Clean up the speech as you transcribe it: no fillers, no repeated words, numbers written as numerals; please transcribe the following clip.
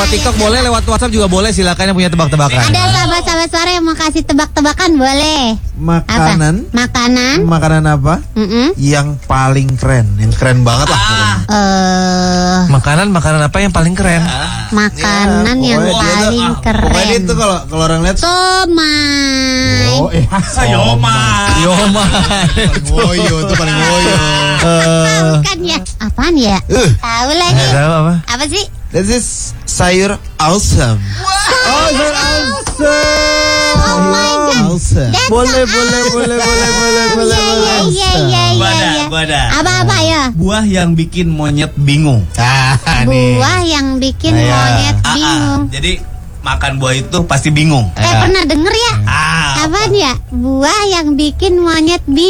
lewat TikTok boleh, lewat WhatsApp juga boleh. Silakan yang punya tebak-tebakan. Ada sahabat-sahabat suara yang mau kasih tebak-tebakan boleh. Makanan. Apa? Makanan apa? Yang paling keren, yang keren banget lah pokoknya. Makanan apa yang paling keren? Makanan yang paling keren. Pokoknya itu kalau orang lihat somai. Yomai. Ngoyo itu paling ngoyo. Bukan ya? Apaan ya? Tahu lagi. Tahu apa? Apa sih? This is sayur awesome. Sayur awesome. Oh my god. Awesome. Boleh. Iya. Gua ada. Apa ya? Buah yang bikin monyet bingung. Buah yang bikin monyet bingung. Jadi makan buah itu pasti bingung. Pernah denger ya? Apaan ya? Buah yang bikin monyet bingung.